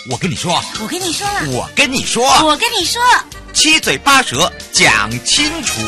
我跟你说， 我跟你说了， 我跟你说， 我跟你说， 七嘴八舌讲清楚。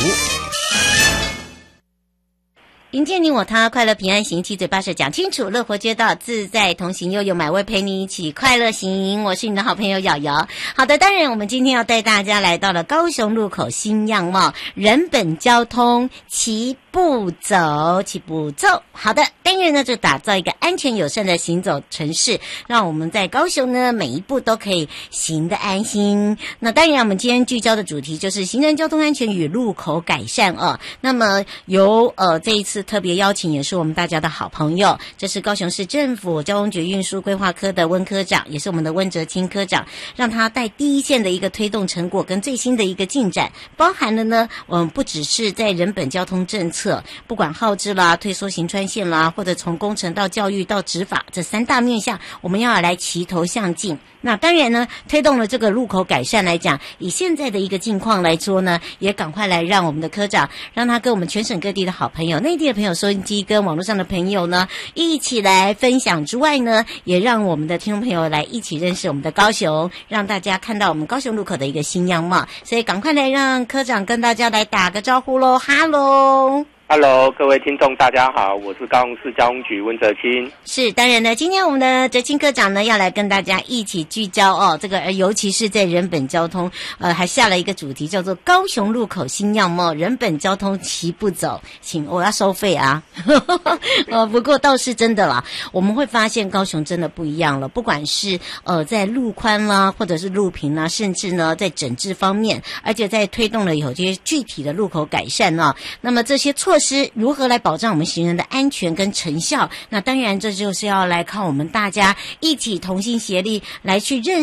迎接你我他，快乐平安行，七嘴八舌讲清楚，乐活街道自在同行，又有买位陪你一起快乐行。我是你的好朋友瑶瑶。好的，当然我们今天要带大家来到了高雄路口新样貌，人本交通齐步走，齐步走。好的，单元呢就打造一个安全友善的行走城市，让我们在高雄呢每一步都可以行得安心。那当然我们今天聚焦的主题就是行人交通安全与路口改善哦。那么由这一次特别邀请也是我们大家的好朋友，这是高雄市政府交通局运输规划科的温科长，也是我们的温哲清科长，让他带第一线的一个推动成果跟最新的一个进展，包含了呢我们不只是在人本交通政策，不管号志啦、退缩行穿线啦，或者从工程到教育到执法这三大面向，我们要来齐头向进。那当然呢，推动了这个路口改善来讲，以现在的一个境况来说呢，也赶快来让我们的科长，让他跟我们全省各地的好朋友、内地的朋友、收音机跟网络上的朋友呢，一起来分享之外呢，也让我们的听众朋友来一起认识我们的高雄，让大家看到我们高雄路口的一个新样貌。所以赶快来让科长跟大家来打个招呼咯。哈喽 Hello， 各位听众，大家好，我是高雄市交通局温哲清。 是，当然呢，今天我们的哲清科长呢，要来跟大家一起聚焦哦，这个尤其是在人本交通，还下了一个主题叫做高雄路口新样貌，人本交通齐步走。请我要收费啊，不过倒是真的啦，我们会发现高雄真的不一样了，不管是在路宽啦，或者是路平啦，甚至呢在整治方面，而且在推动了有些具体的路口改善啊，那么这些措施如何来保障我们行人的安全跟成效？那当然这就是要来靠我们大家一起同心协力来去认识